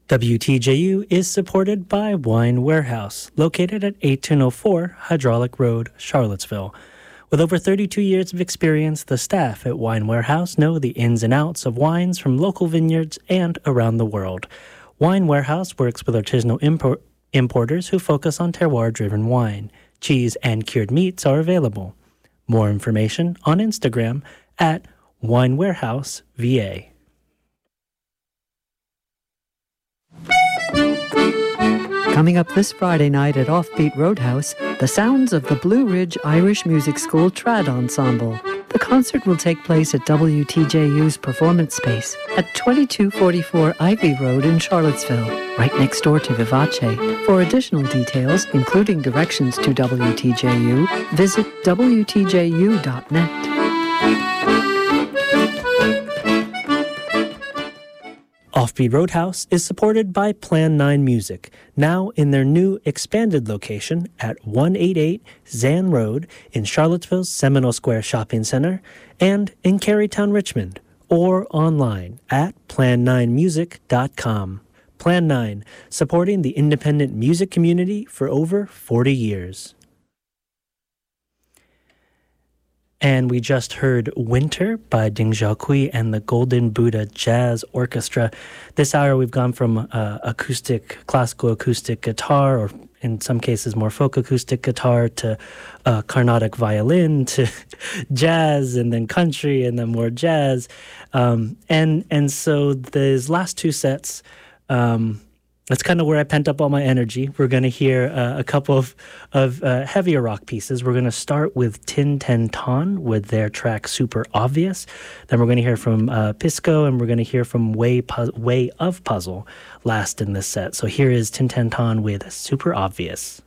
WTJU is supported by Wine Warehouse, located at 1804 Hydraulic Road, Charlottesville. With over 32 years of experience, the staff at Wine Warehouse know the ins and outs of wines from local vineyards and around the world. Wine Warehouse works with artisanal importers who focus on terroir-driven wine. Cheese and cured meats are available. More information on Instagram at Wine Warehouse VA. Coming up this Friday night at Offbeat Roadhouse, the sounds of the Blue Ridge Irish Music School Trad Ensemble. The concert will take place at WTJU's Performance Space at 2244 Ivy Road in Charlottesville, right next door to Vivace. For additional details, including directions to WTJU, visit WTJU.net. Offbeat Roadhouse is supported by Plan 9 Music, now in their new expanded location at 188 Zan Road in Charlottesville's Seminole Square Shopping Center and in Carytown, Richmond, or online at plan9music.com. Plan 9, supporting the independent music community for over 40 years. And we just heard Winter by Ding Xiaokui and the Golden Buddha Jazz Orchestra. This hour we've gone from classical acoustic guitar, or in some cases more folk acoustic guitar, to Carnatic violin, to jazz, and then country, and then more jazz. And so these last two sets, that's kind of where I pent up all my energy. We're going to hear a couple of heavier rock pieces. We're going to start with Tin Ten Ton with their track Super Obvious. Then we're going to hear from Pisco, and we're going to hear from Way of Puzzle last in this set. So here is Tin Ten Ton with Super Obvious.